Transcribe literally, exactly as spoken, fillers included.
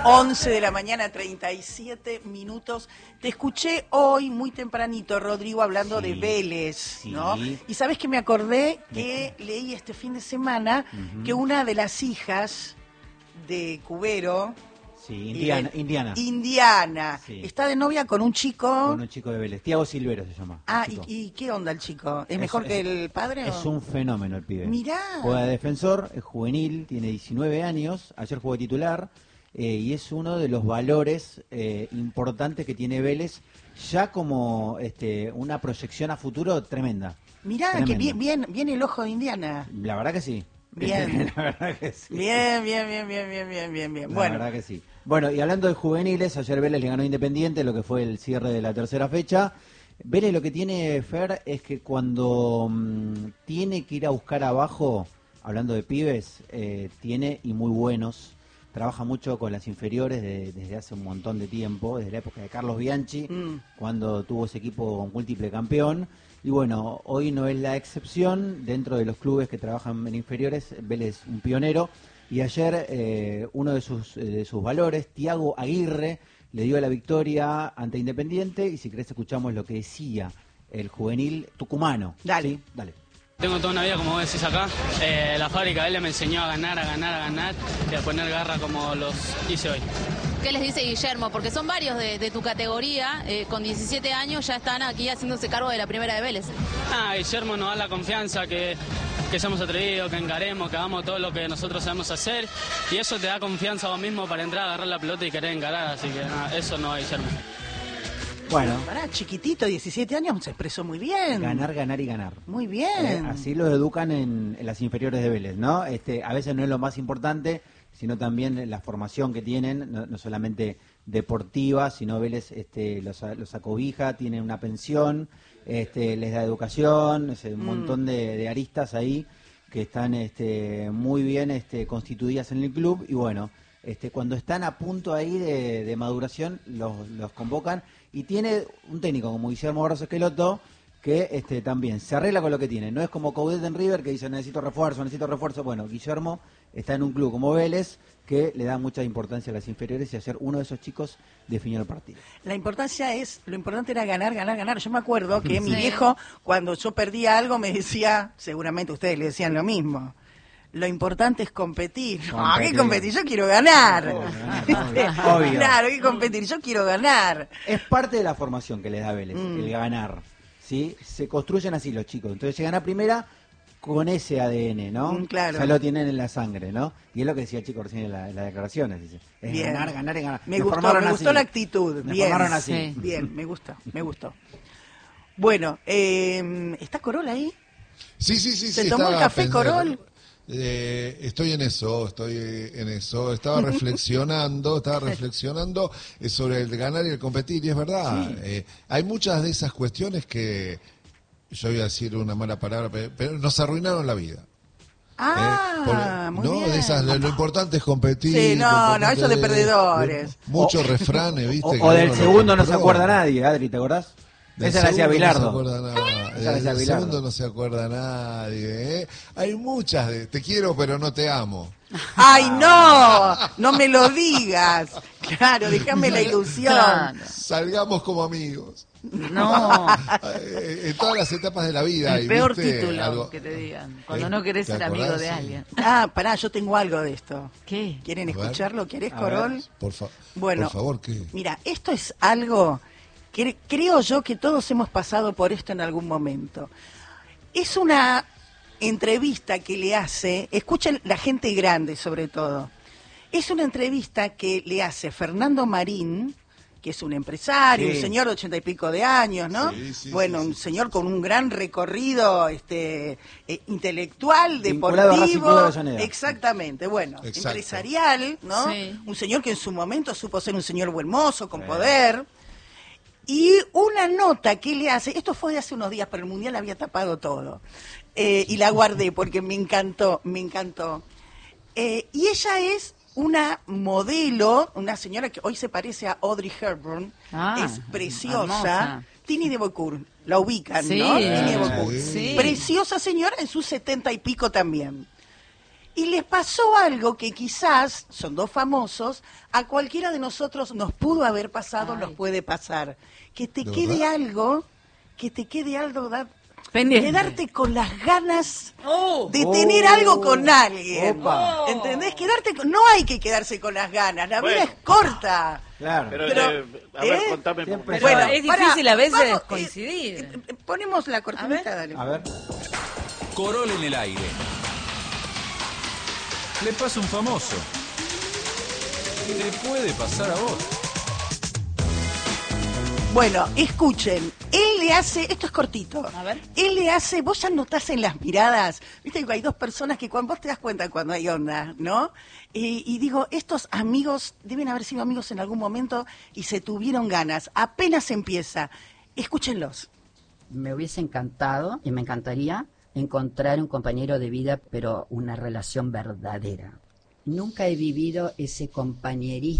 once de la mañana, treinta y siete minutos. Te escuché hoy muy tempranito, Rodrigo, hablando sí, de Vélez, sí. ¿no? Y sabes que me acordé que ¿De? leí este fin de semana uh-huh. que una de las hijas de Cubero, sí, Indiana, de, Indiana, Indiana sí. está de novia con un chico, con un chico de Vélez, Tiago Silvero se llama. Ah, ¿y, ¿y qué onda el chico? ¿Es, es mejor es, que el padre? Es o? un fenómeno el pibe. Mirá. Juega de defensor, es juvenil, tiene diecinueve años, ayer jugó titular. Eh, y es uno de los valores eh, importantes que tiene Vélez, ya como este, una proyección a futuro tremenda. Mirá, tremenda. que bien, bien, bien el ojo de Indiana. La verdad que sí. Bien. La verdad que sí. Bien, bien, bien, bien, bien, bien, bien, bien. La bueno. verdad que sí. Bueno, y hablando de juveniles, ayer Vélez le ganó a Independiente, lo que fue el cierre de la tercera fecha. Vélez lo que tiene, Fer, es que cuando mmm, tiene que ir a buscar abajo, hablando de pibes, eh, tiene y muy buenos. Trabaja mucho con las inferiores de, desde hace un montón de tiempo, desde la época de Carlos Bianchi, mm. cuando tuvo ese equipo múltiple campeón. Y bueno, hoy no es la excepción. Dentro de los clubes que trabajan en inferiores, Vélez un pionero. Y ayer eh, uno de sus, eh, de sus valores, Tiago Aguirre, le dio la victoria ante Independiente. Y si querés escuchamos lo que decía el juvenil tucumano. Dale. ¿Sí? Dale. Tengo toda una vida, como vos decís acá, eh, la fábrica él me enseñó a ganar, a ganar, a ganar y a poner garra como los hice hoy. ¿Qué les dice Guillermo? Porque son varios de, de tu categoría, eh, con diecisiete años ya están aquí haciéndose cargo de la primera de Vélez. Ah, Guillermo nos da la confianza que, que seamos atrevidos, que encaremos, que hagamos todo lo que nosotros sabemos hacer y eso te da confianza a vos mismo para entrar a agarrar la pelota y querer encarar, así que nada, eso no es Guillermo. Bueno, pará, chiquitito, diecisiete años, se expresó muy bien. Ganar, ganar y ganar. Muy bien. Eh, así lo educan en, en las inferiores de Vélez, ¿no? Este, a veces no es lo más importante, sino también la formación que tienen, no, no solamente deportiva, sino Vélez este, los, los acobija, tienen una pensión, este, les da educación, es un mm. montón de, de aristas ahí que están este, muy bien este, constituidas en el club y bueno, este, cuando están a punto ahí de, de maduración los, los convocan. Y tiene un técnico como Guillermo Barros Esqueloto que este, también se arregla con lo que tiene. No es como Coudet en River que dice necesito refuerzo, necesito refuerzo. Bueno, Guillermo está en un club como Vélez que le da mucha importancia a las inferiores y ayer uno de esos chicos definió el partido. La importancia es, lo importante era ganar, ganar, ganar. Yo me acuerdo que sí. mi viejo, cuando yo perdía algo, me decía, seguramente ustedes le decían lo mismo. Lo importante es competir. competir. No, ¿qué competir? Yo quiero ganar. Obvio, obvio. Obvio. Claro, ¿qué competir? Yo quiero ganar. Es parte de la formación que les da Vélez, mm. el ganar. ¿Sí? Se construyen así los chicos. Entonces llegan a primera con ese A D N, ¿no? Mm, claro. Ya lo tienen en la sangre, ¿no? Y es lo que decía el chico recién en, la, en las declaraciones. Dice, es bien. ganar, ganar y ganar. Me, me gustó, me gustó la actitud. Me bien. formaron así. Sí. Bien, me gusta, me gustó. Bueno, eh, ¿está Corol ahí? Sí, sí, sí. ¿Se sí, tomó el café pensando. Corol? Eh, estoy en eso, estoy en eso. Estaba reflexionando, estaba reflexionando sobre el ganar y el competir, y es verdad. Sí. Eh, hay muchas de esas cuestiones que, yo voy a decir una mala palabra, pero, pero nos arruinaron la vida. Ah, eh, por, muy no, bien. De esas, lo, lo importante es competir. Sí, no, no, eso de, de perdedores. De, muchos refranes, ¿viste? O, o del segundo no se acuerda nadie, Adri, ¿te acordás? Del Esa la hacía Bilardo. No se acuerda nadie. Del segundo no se acuerda nadie. ¿eh? Hay muchas de te quiero pero no te amo. ¡Ay, no! No me lo digas. Claro, déjame la ilusión. Salgamos como amigos. No. En todas las etapas de la vida. El y, peor ¿viste? título Algo, que te digan. Cuando ¿eh? no querés ser amigo de sí. alguien. Ah, pará, yo tengo algo de esto. ¿Qué? ¿Quieren A escucharlo? ¿Querés, A Corol? ver, por, fa bueno, por favor, ¿qué? Mira, esto es algo que creo yo que todos hemos pasado por esto en algún momento. Es una entrevista que le hace, escuchen la gente grande sobre todo, es una entrevista que le hace Fernando Marín, que es un empresario, sí. un señor de ochenta y pico de años, ¿no? Sí, sí, bueno, sí, un sí, señor sí, con sí. un gran recorrido este, eh, intelectual, Vinculado deportivo, a exactamente, bueno, Exacto. empresarial, ¿no? Sí. Un señor que en su momento supo ser un señor buen mozo, con sí. poder. Y una nota que le hace, esto fue de hace unos días, pero el Mundial había tapado todo, eh, y la guardé porque me encantó, me encantó. Eh, y ella es una modelo, una señora que hoy se parece a Audrey Hepburn, ah, es preciosa, hermosa. Tini de Beaucourt, la ubican, sí, ¿no? Tini de Beaucourt. Sí. Preciosa señora en sus setenta y pico también. Y les pasó algo que quizás, son dos famosos, a cualquiera de nosotros nos pudo haber pasado, Ay. nos puede pasar. Que te ¿De quede verdad? algo, que te quede algo, da- Pendiente. quedarte con las ganas Oh. de Oh. tener algo con alguien. Opa. ¿Entendés? Quedarte con- no hay que quedarse con las ganas, la vida Bueno. es corta. Claro. Pero, Pero, eh, a ver, ¿eh? contame. Siempre- Pero Bueno, es pará, difícil a veces vamos, eh, coincidir. eh, eh, ponemos la cortinita, A dale. A ver. Corol en el aire. Le pasa un famoso. Te puede pasar a vos. Bueno, escuchen, él le hace, esto es cortito, A ver. él le hace, vos ya notás en las miradas, viste que hay dos personas que cuando vos te das cuenta cuando hay onda, ¿no? Eh, y digo, estos amigos deben haber sido amigos en algún momento y se tuvieron ganas, apenas empieza, escúchenlos. Me hubiese encantado y me encantaría encontrar un compañero de vida, pero una relación verdadera. Nunca he vivido ese compañerismo